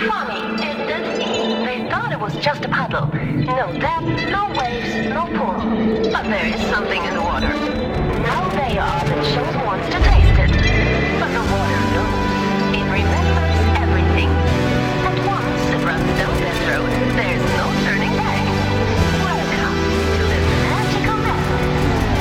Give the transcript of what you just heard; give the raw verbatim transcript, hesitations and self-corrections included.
Funny, isn't it? They thought it was just a puddle. No depth, no waves, no pull. But there is something in the water. Now they are the chosen